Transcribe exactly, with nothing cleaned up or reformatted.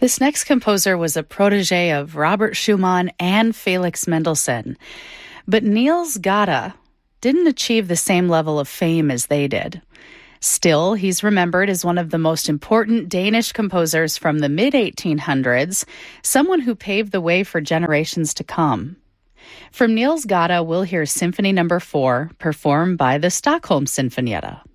This next composer was a protege of Robert Schumann and Felix Mendelssohn. But Niels Gade didn't achieve the same level of fame as they did. Still, he's remembered as one of the most important Danish composers from the mid eighteen hundreds, someone who paved the way for generations to come. From Niels Gade, we'll hear Symphony Number four, performed by the Stockholm Sinfonietta.